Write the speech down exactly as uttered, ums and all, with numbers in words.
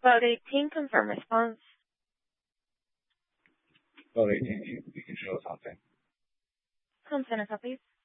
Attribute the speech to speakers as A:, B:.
A: Vote eighteen, confirm response.
B: Vote eighteen, you, you can show us on thing.
A: Home Center copies.